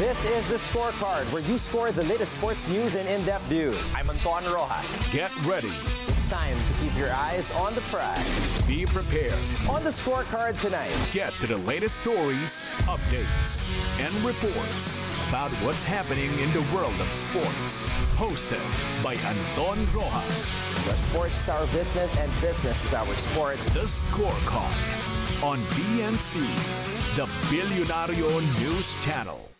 This is The Scorecard, where you score the latest sports news and in-depth views. I'm Anton Rojas. Get ready. It's time to keep your eyes on the prize. Be prepared. On The Scorecard tonight, Get to the latest stories, updates, and reports about what's happening in the world of sports. Hosted by Anton Rojas. where sports is our business and business is our sport. The Scorecard on BNC, the Bilyonaryo News Channel.